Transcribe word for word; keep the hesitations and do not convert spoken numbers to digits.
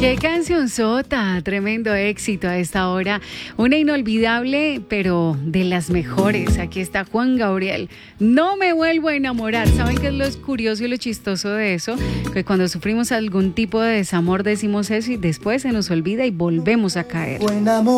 Qué canción sota, tremendo éxito a esta hora, una inolvidable, pero de las mejores. Aquí está Juan Gabriel, No me vuelvo a enamorar. ¿Saben qué es lo curioso y lo chistoso de eso? Que cuando sufrimos algún tipo de desamor decimos eso y después se nos olvida y volvemos a caer.